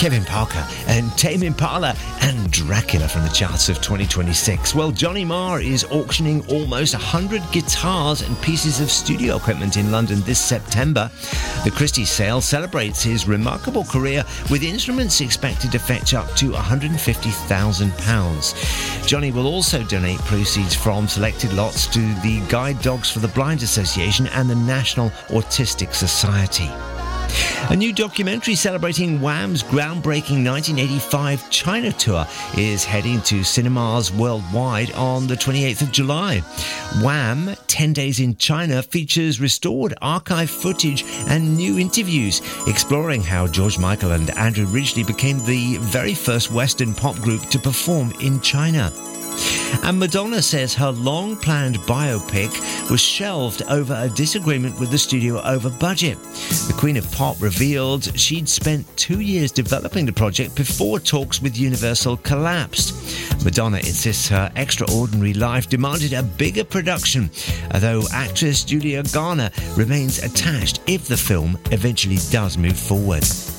Kevin Parker and Tame Impala and Dracula from the charts of 2026. Well, Johnny Marr is auctioning almost 100 guitars and pieces of studio equipment in London this September. The Christie's sale celebrates his remarkable career with instruments expected to fetch up to £150,000. Johnny will also donate proceeds from selected lots to the Guide Dogs for the Blind Association and the National Autistic Society. A new documentary celebrating Wham's groundbreaking 1985 China tour is heading to cinemas worldwide on the 28th of July. Wham! 10 Days in China features restored archive footage and new interviews exploring how George Michael and Andrew Ridgeley became the very first Western pop group to perform in China. And Madonna says her long-planned biopic was shelved over a disagreement with the studio over budget. The Queen of Pop revealed she'd spent 2 years developing the project before talks with Universal collapsed. Madonna insists her extraordinary life demanded a bigger production, although actress Julia Garner remains attached if the film eventually does move forward.